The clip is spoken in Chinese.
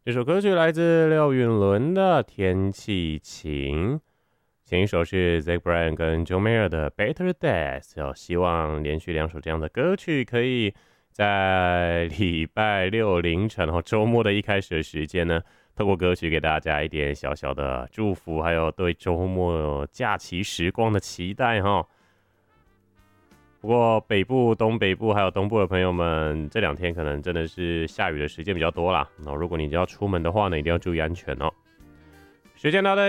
这首歌曲来自廖允伦的《天气晴》，前一首是 Zach Bryan 跟 John Mayer 的 Better Days。希望连续2首这样的歌曲，可以在礼拜六凌晨周末的一开始的时间呢，透过歌曲给大家一点小小的祝福，还有对周末假期时光的期待哈。不过北部、东北部还有东部的朋友们，这2天可能真的是下雨的时间比较多啦。如果你要出门的话呢，一定要注意安全哦。时间到了